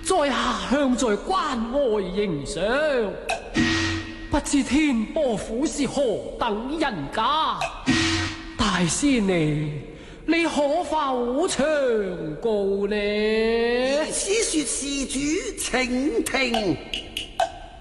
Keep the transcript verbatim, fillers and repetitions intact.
在下向在關外迎上，不知天波府是何等人家？大師你你可否長告呢？ 此說事主請聽。